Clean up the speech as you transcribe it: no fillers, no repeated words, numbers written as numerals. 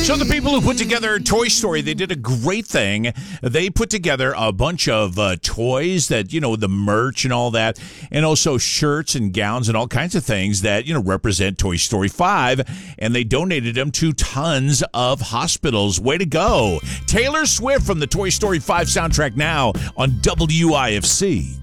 So the people who put together Toy Story, they did a great thing. They put together a bunch of toys that, the merch and all that, and also shirts and gowns and all kinds of things that, represent Toy Story 5, and they donated them to tons of hospitals. Way to go. Taylor Swift from the Toy Story 5 soundtrack now on WIFC.